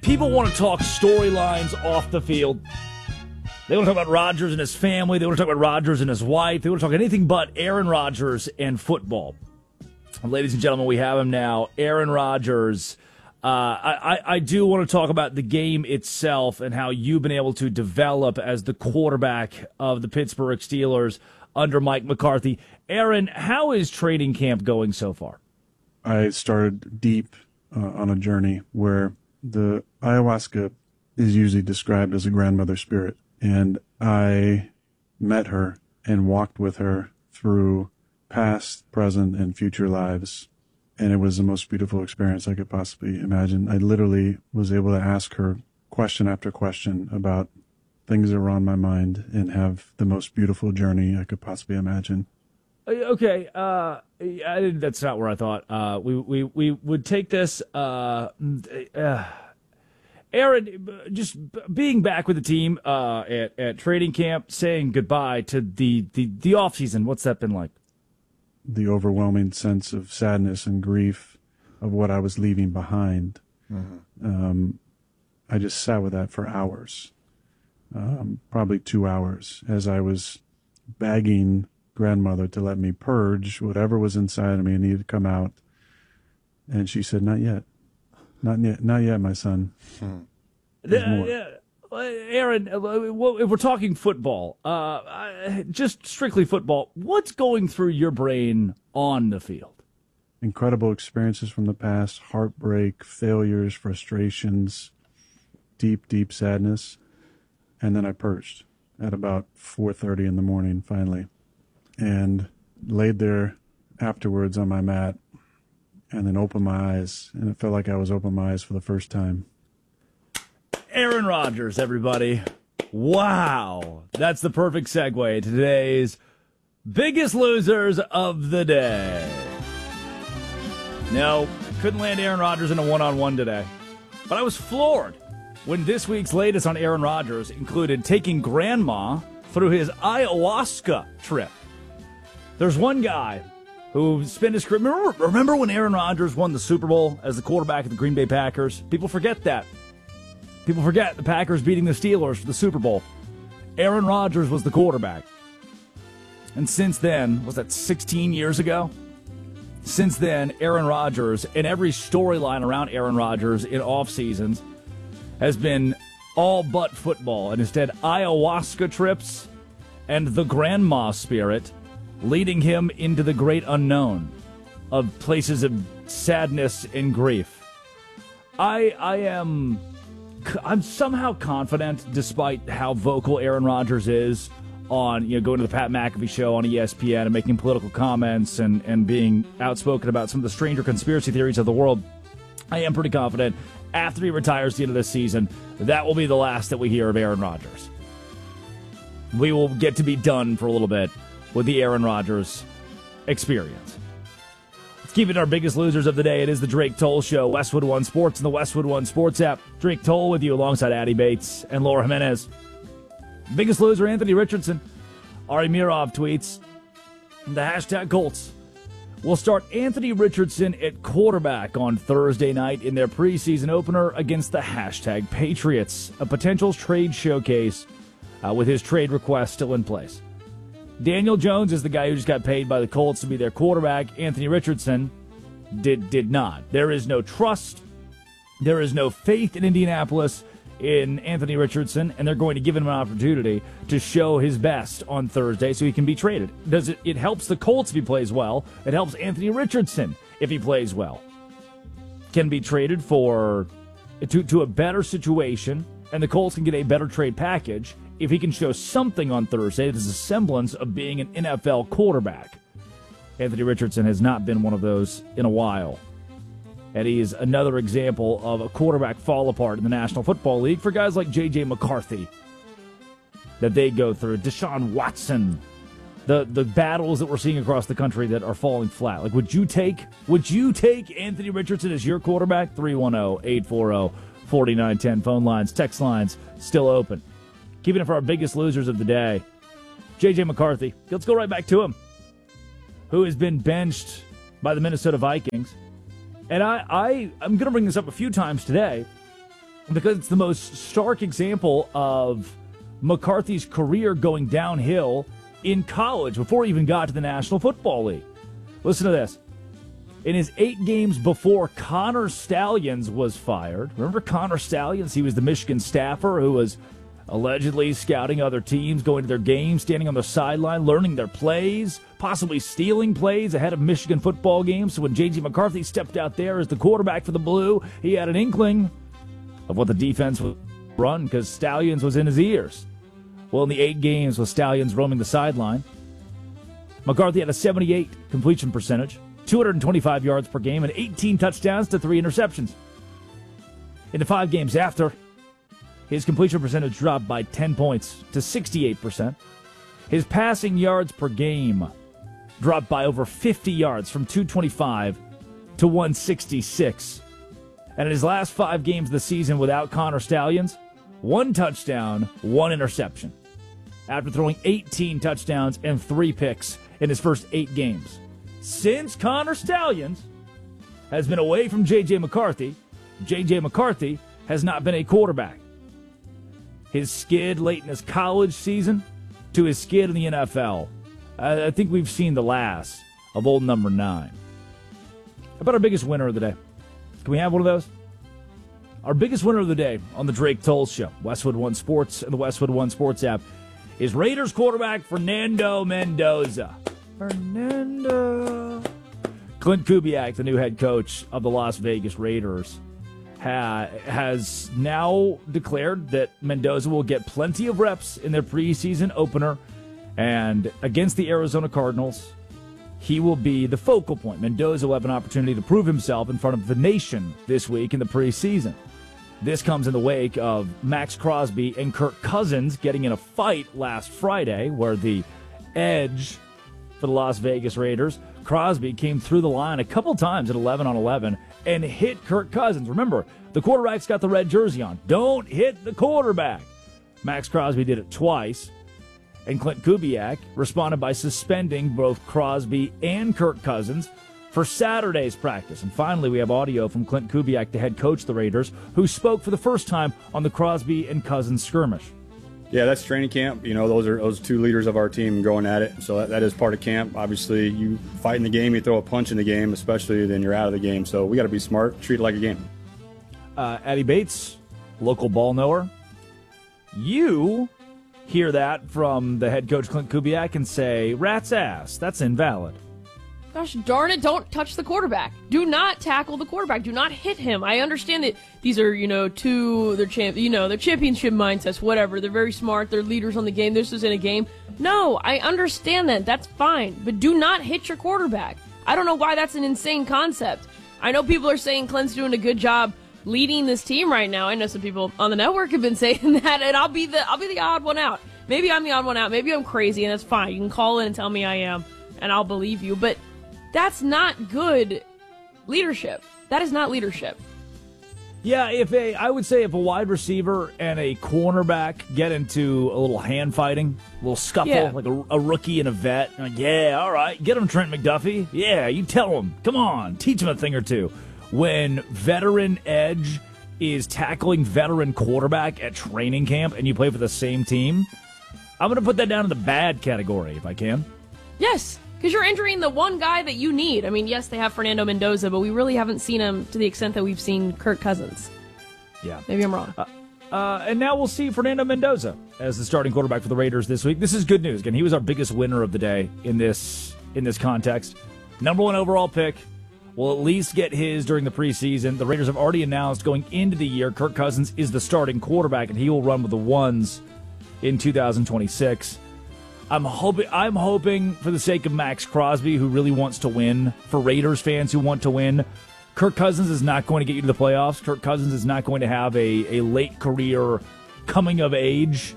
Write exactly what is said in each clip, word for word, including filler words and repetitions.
People want to talk storylines off the field. They want to talk about Rodgers and his family. They want to talk about Rodgers and his wife. They want to talk anything but Aaron Rodgers and football. Ladies and gentlemen, we have him now. Aaron Rodgers. Uh, I, I, I do want to talk about the game itself and how you've been able to develop as the quarterback of the Pittsburgh Steelers under Mike McCarthy. Aaron, how is training camp going so far? I started deep uh, on a journey where the ayahuasca is usually described as a grandmother spirit. And I met her and walked with her through past, present, and future lives. And it was the most beautiful experience I could possibly imagine. I literally was able to ask her question after question about things that were on my mind and have the most beautiful journey I could possibly imagine. Okay, uh, I, that's not where I thought uh, we, we, we would take this. Uh, uh, Aaron, just being back with the team uh, at, at training camp, saying goodbye to the, the, the offseason, what's that been like? The overwhelming sense of sadness and grief of what I was leaving behind. Mm-hmm. Um, I just sat with that for hours, um, probably two hours, as I was begging grandmother to let me purge whatever was inside of me and needed to come out. And she said, not yet. Not yet, not yet, my son. Hmm. There's more. Yeah. Aaron, if we're talking football, uh, just strictly football, what's going through your brain on the field? Incredible experiences from the past, heartbreak, failures, frustrations, deep, deep sadness. And then I purged at about four thirty in the morning, finally, and laid there afterwards on my mat and then opened my eyes, and it felt like I was opening my eyes for the first time. Aaron Rodgers, everybody. Wow. That's the perfect segue to today's biggest losers of the day. No, couldn't land Aaron Rodgers in a one-on-one today. But I was floored when this week's latest on Aaron Rodgers included taking grandma through his ayahuasca trip. There's one guy who spent his career. Remember, remember when Aaron Rodgers won the Super Bowl as the quarterback of the Green Bay Packers? People forget that. People forget the Packers beating the Steelers for the Super Bowl. Aaron Rodgers was the quarterback. And since then, was that sixteen years ago? Since then, Aaron Rodgers and every storyline around Aaron Rodgers in off seasons has been all but football. And instead, ayahuasca trips and the grandma spirit leading him into the great unknown of places of sadness and grief. I I am... I'm somehow confident, despite how vocal Aaron Rodgers is on, you know, going to the Pat McAfee show on E S P N and making political comments and, and being outspoken about some of the stranger conspiracy theories of the world. I am pretty confident after he retires at the end of this season, that will be the last that we hear of Aaron Rodgers. We will get to be done for a little bit with the Aaron Rodgers experience. Let's keep it our biggest losers of the day. It is the Drake Toll Show, Westwood One Sports and the Westwood One Sports app. Drake Toll with you alongside Addie Bates and Laura Jimenez. Biggest loser, Anthony Richardson. Ari Mirov tweets, the hashtag Colts will start Anthony Richardson at quarterback on Thursday night in their preseason opener against the hashtag Patriots, a potential trade showcase uh, with his trade request still in place. Daniel Jones is the guy who just got paid by the Colts to be their quarterback. Anthony Richardson did did not. There is no trust. There is no faith in Indianapolis in Anthony Richardson, and they're going to give him an opportunity to show his best on Thursday so he can be traded. Does it? It helps the Colts if he plays well. It helps Anthony Richardson if he plays well. Can be traded for to, to a better situation, and the Colts can get a better trade package if he can show something on Thursday that is a semblance of being an N F L quarterback. Anthony Richardson has not been one of those in a while. And he is another example of a quarterback fall apart in the National Football League for guys like J J McCarthy that they go through. Deshaun Watson. The the battles that we're seeing across the country that are falling flat. Like, would you take would you take Anthony Richardson as your quarterback? three one zero, eight four zero, four nine one zero. Phone lines, text lines still open. Keeping it for our biggest losers of the day. J J McCarthy. Let's go right back to him. Who has been benched by the Minnesota Vikings. And I, I, I'm going to bring this up a few times today. because it's the most stark example of McCarthy's career going downhill in college before he even got to the National Football League. Listen to this. In his eight games before Connor Stalions was fired, remember Connor Stalions? He was the Michigan staffer who was allegedly scouting other teams, going to their games, standing on the sideline, learning their plays, possibly stealing plays ahead of Michigan football games. So when J J McCarthy stepped out there as the quarterback for the Blue, he had an inkling of what the defense would run because Stalions was in his ears. Well, in the eight games with Stalions roaming the sideline, McCarthy had a seventy-eight completion percentage, two hundred twenty-five yards per game, and eighteen touchdowns to three interceptions. In the five games after, his completion percentage dropped by ten points to sixty-eight percent. His passing yards per game dropped by over fifty yards from two twenty-five to one sixty-six. And in his last five games of the season without Connor Stalions, one touchdown, one interception. After throwing eighteen touchdowns and three picks in his first eight games. Since Connor Stalions has been away from J J McCarthy, J J McCarthy has not been a quarterback. His skid late in his college season to his skid in the N F L. I, I think we've seen the last of old number nine. How about our biggest winner of the day? Can we have one of those? Our biggest winner of the day on the Drake Toll Show, Westwood One Sports and the Westwood One Sports app, is Raiders quarterback Fernando Mendoza. Fernando. Clint Kubiak, the new head coach of the Las Vegas Raiders, ha- has now declared that Mendoza will get plenty of reps in their preseason opener, and against the Arizona Cardinals, he will be the focal point. Mendoza will have an opportunity to prove himself in front of the nation this week in the preseason. This comes in the wake of Max Crosby and Kirk Cousins getting in a fight last Friday, where the edge for the Las Vegas Raiders, Crosby came through the line a couple times at eleven on eleven and hit Kirk Cousins. Remember, the quarterback's got the red jersey on. Don't hit the quarterback. Max Crosby did it twice, and Clint Kubiak responded by suspending both Crosby and Kirk Cousins for Saturday's practice. And finally, we have audio from Clint Kubiak, the head coach of the Raiders, who spoke for the first time on the Crosby and Cousins skirmish. Yeah, that's training camp. You know, those are those two leaders of our team going at it. So that, that is part of camp. Obviously, you fight in the game, you throw a punch in the game, especially then you're out of the game. So we got to be smart, treat it like a game. Uh, Addie Bates, local ball knower. You hear that from the head coach, Clint Kubiak, and say, rat's ass, that's invalid. Gosh darn it, don't touch the quarterback. Do not tackle the quarterback. Do not hit him. I understand that these are, you know, two, they're champ, you know, they're championship mindsets, whatever. They're very smart. They're leaders on the game. This isn't a game. No, I understand that. That's fine. But do not hit your quarterback. I don't know why that's an insane concept. I know people are saying Clint's doing a good job leading this team right now. I know some people on the network have been saying that, and I'll be the I'll be the odd one out. Maybe I'm the odd one out. Maybe I'm crazy, and that's fine. You can call in and tell me I am, and I'll believe you. But that's not good leadership. That is not leadership. Yeah, if a, I would say if a wide receiver and a cornerback get into a little hand fighting, a little scuffle, Yeah. like a, a rookie and a vet, like, yeah, all right, get him, Trent McDuffie. Yeah, you tell him. Come on, teach him a thing or two. When veteran edge is tackling veteran quarterback at training camp and you play for the same team, I'm going to put that down in the bad category if I can. Yes, because you're injuring the one guy that you need. I mean, yes, they have Fernando Mendoza, but we really haven't seen him to the extent that we've seen Kirk Cousins. Yeah. Maybe I'm wrong. Uh, uh, and now we'll see Fernando Mendoza as the starting quarterback for the Raiders this week. This is good news. Again, he was our biggest winner of the day in this in this context. Number one overall pick. Will at least get his during the preseason. The Raiders have already announced going into the year Kirk Cousins is the starting quarterback, and he will run with the ones in two thousand twenty-six. I'm hoping, I'm hoping for the sake of Max Crosby, who really wants to win, for Raiders fans who want to win, Kirk Cousins is not going to get you to the playoffs. Kirk Cousins is not going to have a, a late career coming of age.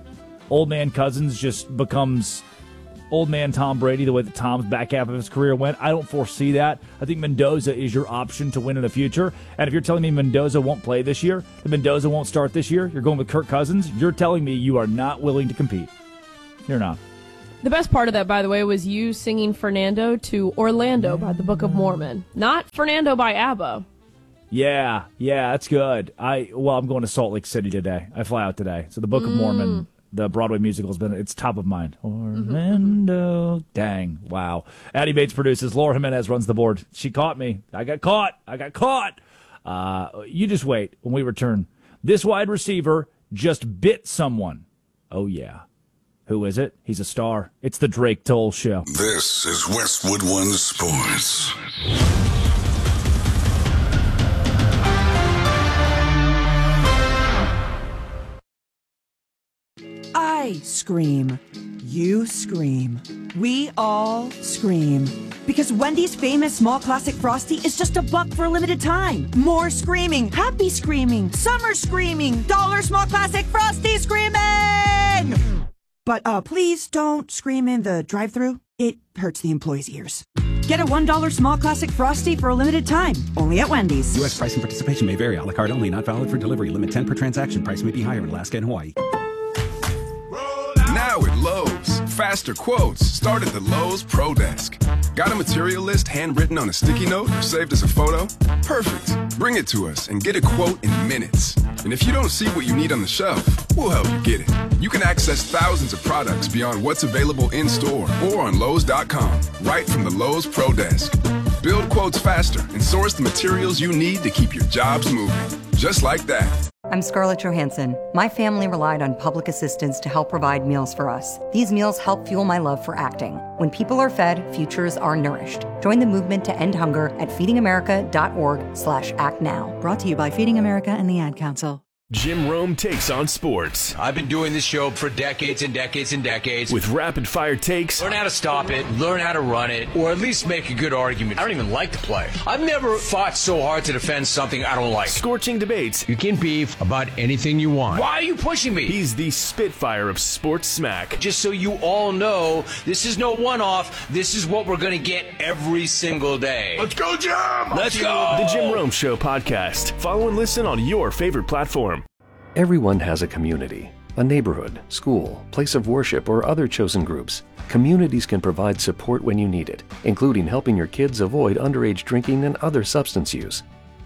Old man Cousins just becomes old man Tom Brady, the way that Tom's back half of his career went. I don't foresee that. I think Mendoza is your option to win in the future. And if you're telling me Mendoza won't play this year, that Mendoza won't start this year, you're going with Kirk Cousins, you're telling me you are not willing to compete. You're not. The best part of that, by the way, was you singing Fernando to Orlando by the Book of Mormon. Not Fernando by ABBA. Yeah, yeah, that's good. I well, I'm going to Salt Lake City today. I fly out today. So the Book of Mormon, the Broadway musical, has been it's top of mind. Orlando, mm-hmm. Dang, wow. Addie Bates produces. Laura Jimenez runs the board. She caught me. I got caught. I got caught. Uh, you just wait when we return. This wide receiver just bit someone. Oh yeah. Who is it? He's a star. It's the Drake Toll Show. This is Westwood One Sports. I scream. You scream. We all scream. Because Wendy's famous small classic Frosty is just a buck for a limited time. More screaming, happy screaming, summer screaming, dollar small classic Frosty screaming! But uh, please don't scream in the drive-thru. It hurts the employees' ears. Get a one dollar small classic Frosty for a limited time. Only at Wendy's. U S price and participation may vary. A la carte only. Not valid for delivery. Limit ten per transaction. Price may be higher in Alaska and Hawaii. Now at Lowe's, faster quotes start at the Lowe's Pro Desk. Got a material list handwritten on a sticky note or saved as a photo? Perfect. Bring it to us and get a quote in minutes. And if you don't see what you need on the shelf, we'll help you get it. You can access thousands of products beyond what's available in store or on Lowe's dot com, right from the Lowe's Pro Desk. Build quotes faster and source the materials you need to keep your jobs moving. Just like that. I'm Scarlett Johansson. My family relied on public assistance to help provide meals for us. These meals help fuel my love for acting. When people are fed, futures are nourished. Join the movement to end hunger at feedingamerica.org slash act now. Brought to you by Feeding America and the Ad Council. Jim Rome takes on sports. I've been doing this show for decades and decades and decades. With rapid-fire takes. Learn how to stop it, learn how to run it, or at least make a good argument. I don't even like the play. I've never fought so hard to defend something I don't like. Scorching debates. You can beef about anything you want. Why are you pushing me? He's the Spitfire of sports smack. Just so you all know, this is no one-off. This is what we're going to get every single day. Let's go, Jim! Let's go! The Jim Rome Show podcast. Follow and listen on your favorite platform. Everyone has a community, a neighborhood, school, place of worship, or other chosen groups. Communities can provide support when you need it, including helping your kids avoid underage drinking and other substance use.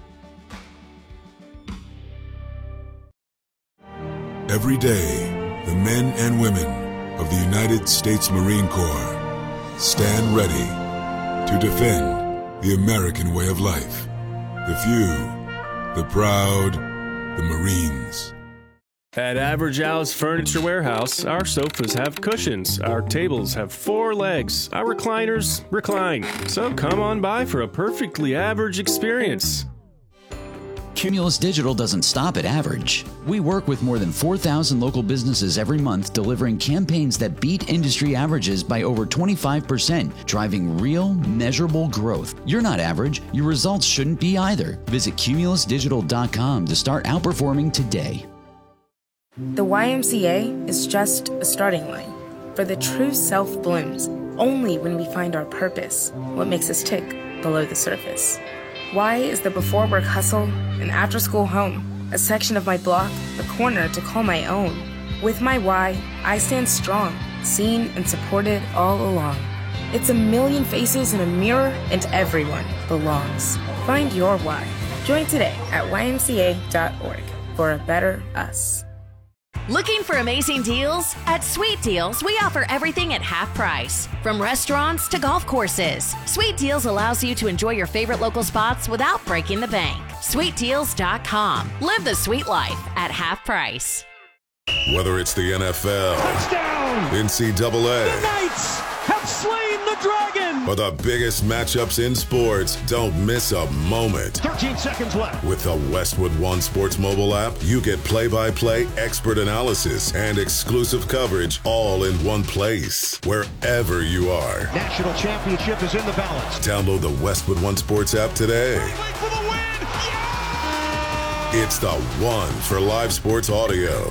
Every day, the men and women of the United States Marine Corps stand ready to defend the American way of life. The few, the proud, the Marines. At Average Al's Furniture Warehouse, our sofas have cushions, our tables have four legs, our recliners recline. So come on by for a perfectly average experience. Cumulus Digital doesn't stop at average. We work with more than four thousand local businesses every month, delivering campaigns that beat industry averages by over twenty-five percent, driving real, measurable growth. You're not average. Your results shouldn't be either. Visit cumulus digital dot com to start outperforming today. The Y M C A is just a starting line, for the true self blooms only when we find our purpose, what makes us tick below the surface. Y is the before work hustle and after school home, a section of my block, a corner to call my own. With my Y, I stand strong, seen and supported all along. It's a million faces in a mirror and everyone belongs. Find your Y. Join today at Y M C A dot org for a better us. Looking for amazing deals? At Sweet Deals, we offer everything at half price. From restaurants to golf courses, Sweet Deals allows you to enjoy your favorite local spots without breaking the bank. sweet deals dot com. Live the sweet life at half price. Whether it's the N F L, touchdown, N C double A, the Knights have slain the dragon, or the biggest matchups in sports, don't miss a moment. thirteen seconds left. With the Westwood One Sports mobile app, you get play-by-play, expert analysis, and exclusive coverage all in one place, wherever you are. National championship is in the balance. Download the Westwood One Sports app today. Wait for the win! Yeah! It's the one for live sports audio.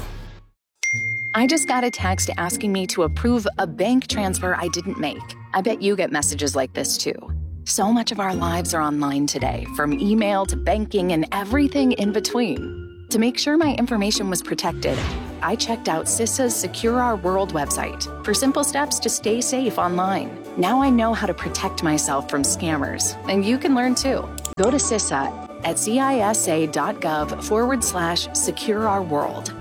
I just got a text asking me to approve a bank transfer I didn't make. I bet you get messages like this too. So much of our lives are online today, from email to banking and everything in between. To make sure my information was protected, I checked out CISA's Secure Our World website for simple steps to stay safe online. Now I know how to protect myself from scammers, and you can learn too. Go to CISA at cisa.gov forward slash secure our world.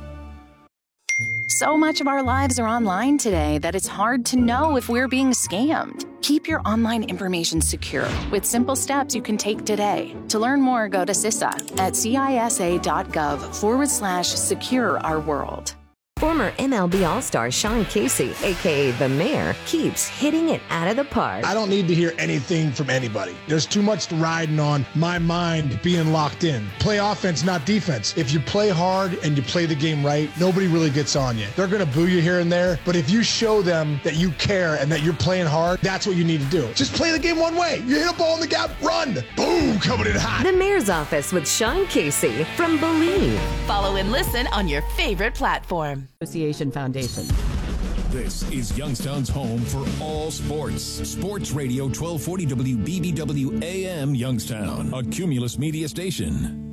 So much of our lives are online today that it's hard to know if we're being scammed. Keep your online information secure with simple steps you can take today. To learn more, go to C I S A at cisa.gov forward slash secure our world. Former M L B All-Star Sean Casey, a k a. The Mayor, keeps hitting it out of the park. I don't need to hear anything from anybody. There's too much riding on my mind being locked in. Play offense, not defense. If you play hard and you play the game right, nobody really gets on you. They're going to boo you here and there, but if you show them that you care and that you're playing hard, that's what you need to do. Just play the game one way. You hit a ball in the gap, run. Boom, coming in hot. The Mayor's Office with Sean Casey from Believe. Follow and listen on your favorite platform. Association Foundation. This is Youngstown's home for all sports. Sports Radio twelve forty W B B W A M Youngstown, a Cumulus media station.